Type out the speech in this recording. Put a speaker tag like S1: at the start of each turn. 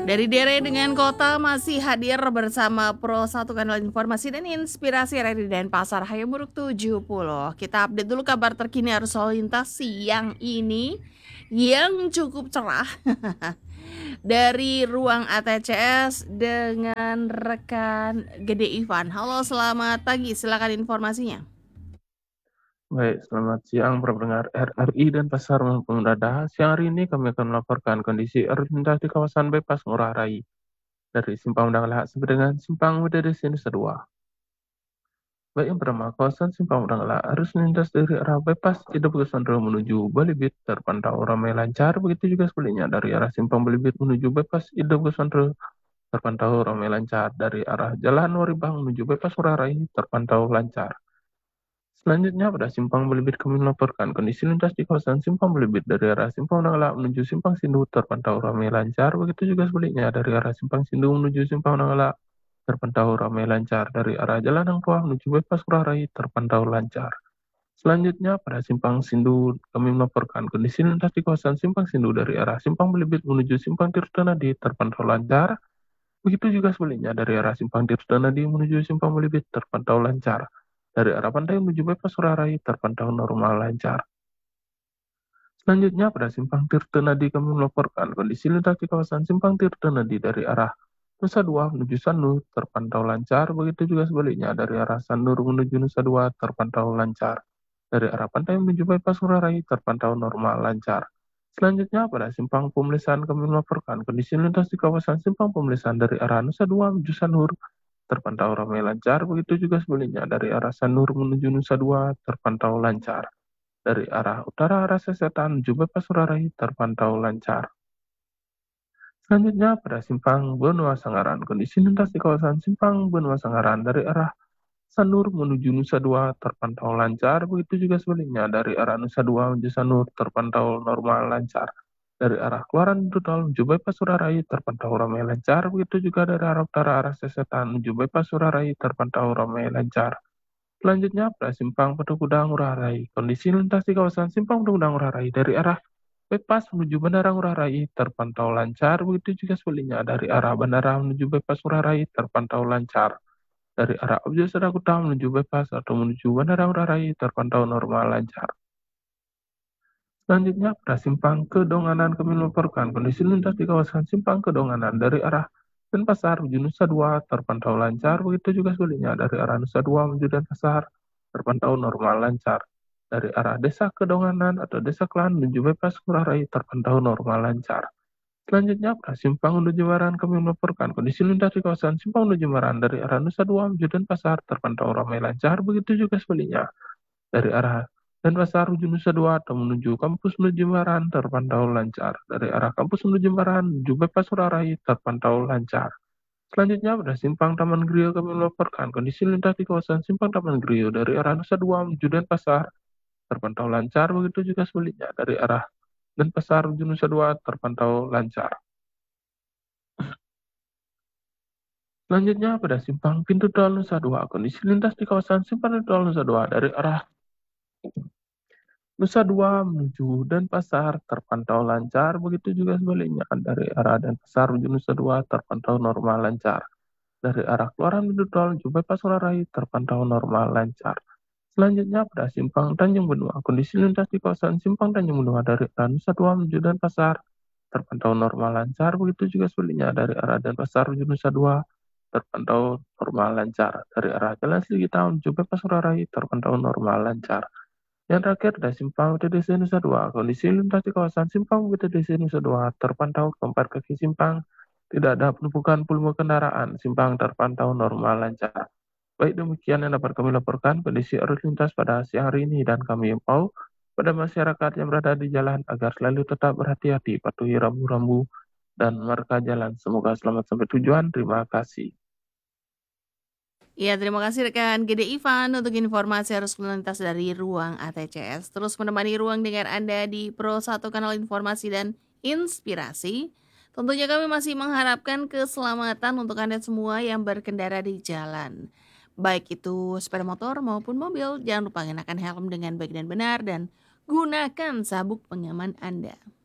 S1: Dari daerah dengan kota masih hadir bersama Pro 1 Kanal Informasi dan Inspirasi Radio Denpasar Hayamuruk 70. Kita update dulu kabar terkini arus lalu lintas siang ini yang cukup cerah dari ruang ATCS dengan rekan Gede Ivan. Halo, selamat pagi. Silakan informasinya.
S2: Baik, selamat siang para pendengar RRI dan Pasar maupun Dada. Siang hari ini kami akan melaporkan kondisi arus lintas di kawasan bypass Ngurah Rai dari Simpang Udang Lahak sampai dengan Simpang WDDC Nusa Dua. Baik, yang pertama, kawasan Simpang Udang Lahak arus lintas dari arah bypass tidak Sandro menuju Balibit terpantau ramai lancar. Begitu juga sebaliknya dari arah Simpang Balibit menuju bypass Idep Sandro terpantau ramai lancar. Dari arah Jalan Waribang menuju bypass Ngurah Rai terpantau lancar. Selanjutnya, pada Simpang Belibit kami melaporkan kondisi lintas di kawasan Simpang Belibit dari arah Simpang Nanggala menuju Simpang Sindu terpantau ramai lancar. Begitu juga sebaliknya dari arah Simpang Sindu menuju Simpang Nanggala terpantau ramai lancar. Dari arah Jalan Angkuah menuju bypass Ngurah Rai terpantau lancar. Selanjutnya, pada Simpang Sindu kami melaporkan kondisi lintas di kawasan Simpang Sindu dari arah Simpang Belibit menuju Simpang Tirtonadi terpantau lancar. Begitu juga sebaliknya dari arah Simpang Tirtonadi menuju Simpang Belibit terpantau lancar. Dari arah pantai menuju bypass Ngurah Rai terpantau normal lancar. Selanjutnya, pada Simpang Tirtonadi kami melaporkan kondisi lintas di kawasan Simpang Tirtonadi dari arah Nusa Dua menuju Sanur terpantau lancar. Begitu juga sebaliknya dari arah Sanur menuju Nusa Dua terpantau lancar. Dari arah pantai menuju bypass Ngurah Rai terpantau normal lancar. Selanjutnya, pada Simpang Pemelisan kami melaporkan kondisi lintas di kawasan Simpang Pemelisan dari arah Nusa Dua menuju Sanur terpantau ramai lancar. Begitu juga sebaliknya dari arah Sanur menuju Nusa Dua terpantau lancar. Dari arah utara arah Sesetan menuju bypass Ngurah Rai terpantau lancar. Selanjutnya, pada Simpang Benua Sangaran, kondisi lintas di kawasan Simpang Benua Sangaran dari arah Sanur menuju Nusa Dua terpantau lancar. Begitu juga sebaliknya dari arah Nusa Dua menuju Sanur terpantau normal lancar. Dari arah keluaran tol menuju bypass Ngurah Rai terpantau ramai lancar. Begitu juga dari arah utara arah Sesetan menuju bypass Ngurah Rai terpantau ramai lancar. Selanjutnya, pada Simpang Petung Gudang Ngurah Rai, kondisi lintas di kawasan Simpang Petung Gudang Ngurah Rai dari arah bypass menuju Bandara Ngurah Rai terpantau lancar. Begitu juga sebaliknya dari arah bandara menuju bypass Ngurah Rai terpantau lancar. Dari arah objek Serakuta menuju bypass atau menuju Bandara Ngurah Rai terpantau normal lancar. Selanjutnya, pada Simpang Kedonganan kami melaporkan kondisi lintas di kawasan Simpang Kedonganan dari arah Denpasar menuju Nusa Dua terpantau lancar. Begitu juga sebaliknya dari arah Nusa Dua menuju Denpasar terpantau normal lancar. Dari arah Desa Kedonganan atau Desa Klan menuju bypass Ngurah Rai terpantau normal lancar. Selanjutnya, pada Simpang Ulu Jembaran kami melaporkan kondisi lintas di kawasan Simpang Ulu Jembaran dari arah Nusa Dua menuju Denpasar terpantau ramai lancar. Begitu juga sebaliknya dari arah Denpasar menuju Nusa Dua atau menuju kampus Ulu Jembaran terpantau lancar. Dari arah kampus Ulu Jembaran menuju bypass Ngurah Rai terpantau lancar. Selanjutnya, pada Simpang Taman Griyo kami melaporkan kondisi lintas di kawasan Simpang Taman Griyo dari arah Nusa Dua menuju Denpasar terpantau lancar. Begitu juga sebaliknya dari arah Denpasar menuju Nusa Dua terpantau lancar. Selanjutnya, pada Simpang Pintu Tol Nusa Dua, kondisi lintas di kawasan Simpang Pintu Tol Nusa Dua dari arah Nusa Dua menuju Denpasar terpantau lancar. Begitu juga sebaliknya dari arah Denpasar menuju Nusa Dua terpantau normal lancar. Dari arah keluaran pintu tol menuju bypass Ngurah Rai terpantau normal lancar. Selanjutnya, pada Simpang Tanjung Benua, kondisi lintas di kawasan Simpang Tanjung Benua dari arah Nusa Dua menuju Denpasar terpantau normal lancar. Begitu juga sebaliknya dari arah Denpasar menuju Nusa Dua terpantau normal lancar. Dari arah Jalan Sligita menuju bypass Ngurah Rai terpantau normal lancar. Yang terakhir ada Simpang WTDC Nusa Dua. Kondisi lintas di kawasan Simpang WTDC Nusa Dua terpantau keempat kaki simpang. Tidak ada penumpukan volume kendaraan. Simpang terpantau normal lancar. Baik, demikian yang dapat kami laporkan kondisi arus lintas pada siang hari ini, dan kami himbau pada masyarakat yang berada di jalan agar selalu tetap berhati-hati, patuhi rambu-rambu dan marka jalan. Semoga selamat sampai tujuan. Terima kasih.
S1: Ya, terima kasih rekan Gede Ivan untuk informasi arus lalu lintas dari ruang ATCS. Terus menemani ruang dengar Anda di Pro 1 Kanal Informasi dan Inspirasi. Tentunya kami masih mengharapkan keselamatan untuk Anda semua yang berkendara di jalan. Baik itu sepeda motor maupun mobil, jangan lupa kenakan helm dengan baik dan benar dan gunakan sabuk pengaman Anda.